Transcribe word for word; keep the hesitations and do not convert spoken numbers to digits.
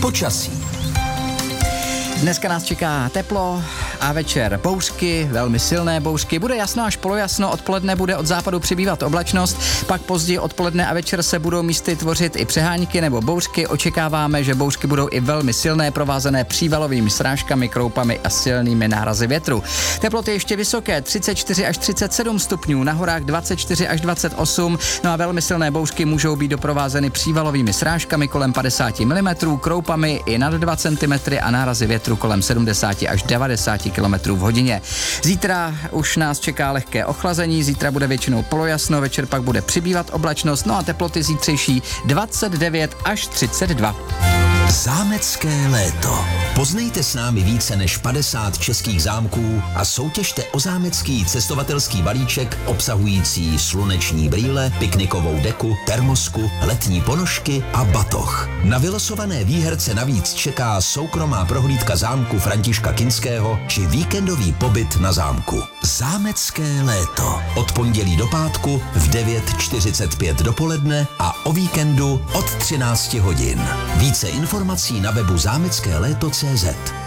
Počasí. Dneska nás čeká teplo a večer bouřky, velmi silné bouřky. Bude jasno až polojasno, odpoledne bude od západu přibývat oblačnost, pak později odpoledne a večer se budou místy tvořit i přehánky nebo bouřky. Očekáváme, že bouřky budou i velmi silné, provázené přívalovými srážkami, kroupami a silnými nárazy větru. Teploty ještě vysoké, třicet čtyři až třicet sedm stupňů, na horách dvacet čtyři až dvacet osm, no a velmi silné bouřky můžou být doprovázeny přívalovými srážkami kolem padesát milimetrů, kroupami i nad dva centimetry a nárazy větru kolem sedmdesát až devadesát kilometrů v hodině. Zítra už nás čeká lehké ochlazení, zítra bude většinou polojasno, večer pak bude přibývat oblačnost, no a teploty zítřejší dvacet devět až třicet dva. Zámecké léto. Poznejte s námi více než padesát českých zámků a soutěžte o zámecký cestovatelský balíček obsahující sluneční brýle, piknikovou deku, termosku, letní ponožky a batoh. Na vylosované výherce navíc čeká soukromá prohlídka zámku Františka Kinského či víkendový pobyt na zámku. Zámecké léto. Od pondělí do pátku v devět čtyřicet pět dopoledne a o víkendu od třináct hodin. Více informací na webu zámecké léto tečka cé zet.